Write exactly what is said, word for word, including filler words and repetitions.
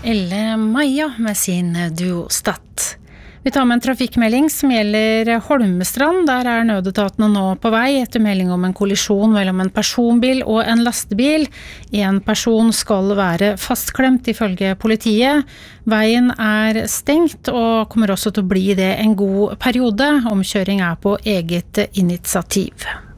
Elle Maja med sin Duostat. Vi tar med en trafikkmelding som gjelder Holmestrand. Der er nødetatene nå på vei etter melding om en kollisjon mellom en personbil og en lastebil. En person skal være fastklemt ifølge politiet. Veien er stengt og kommer også til å bli det en god periode. Omkjøring er på eget initiativ.